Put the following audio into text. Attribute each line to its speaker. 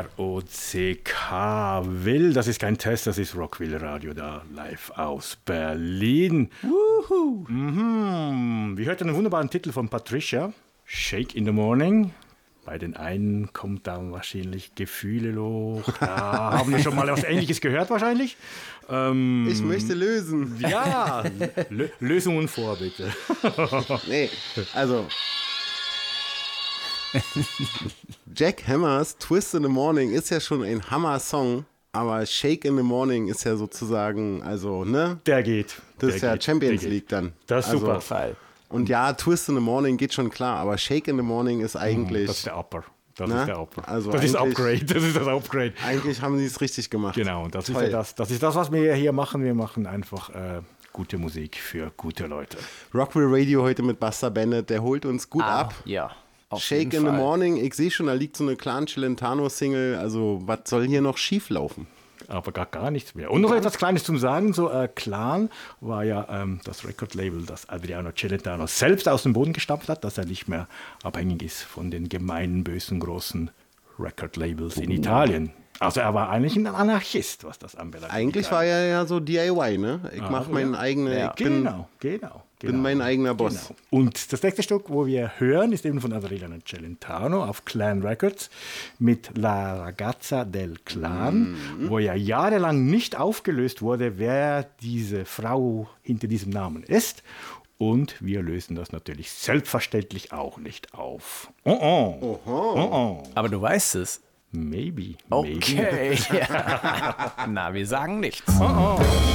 Speaker 1: ROCK Will. Das ist kein Test, das ist Rockville Radio da live aus Berlin. Wir hörten einen wunderbaren Titel von Patricia, Shake in the Morning. Bei den einen kommt da wahrscheinlich Gefühle hoch. Da haben wir schon mal was Ähnliches gehört wahrscheinlich.
Speaker 2: Ich möchte lösen.
Speaker 1: Ja, Lösungen vor, bitte.
Speaker 2: Nee, also Jack Hammers Twist in the Morning ist ja schon ein Hammer-Song, aber Shake in the Morning ist ja sozusagen, also, ne?
Speaker 1: Der geht.
Speaker 2: Das ist ja Champions League dann.
Speaker 1: Das ist
Speaker 2: also,
Speaker 1: super. Fall.
Speaker 2: Und ja, Twist in the Morning geht schon klar, aber Shake in the Morning ist eigentlich...
Speaker 1: Das ist der Upper. Das
Speaker 2: na?
Speaker 1: ist der Upper.
Speaker 2: Also
Speaker 1: das ist Upgrade. Das ist das Upgrade.
Speaker 2: Eigentlich haben sie es richtig gemacht.
Speaker 1: Genau, und das ist ja das ist das, was wir hier machen. Wir machen einfach gute Musik für gute Leute.
Speaker 2: Rockville Radio heute mit Buster Bennett, der holt uns gut ab.
Speaker 3: Ja.
Speaker 2: Shake in the Morning, ich sehe schon, da liegt so eine Clan Celentano-Single, also was soll hier noch schief laufen?
Speaker 1: Aber gar nichts mehr. Und noch etwas Kleines zum Sagen, so Clan war ja das Record-Label, das Adriano Celentano selbst aus dem Boden gestampft hat, dass er nicht mehr abhängig ist von den gemeinen, bösen, großen Record-Labels in Italien. Also er war eigentlich ein Anarchist, was das anbelangt.
Speaker 2: Eigentlich war er ja so DIY, ne? Ich mache meinen eigenen,
Speaker 1: ja, genau.
Speaker 2: Bin mein eigener Boss.
Speaker 1: Genau. Und das nächste Stück, wo wir hören, ist eben von Adriano Celentano auf Clan Records mit La Ragazza del Clan, wo ja jahrelang nicht aufgelöst wurde, wer diese Frau hinter diesem Namen ist. Und wir lösen das natürlich selbstverständlich auch nicht auf.
Speaker 3: Aber du weißt es.
Speaker 1: Maybe.
Speaker 3: Okay. Ja. Na, wir sagen nichts.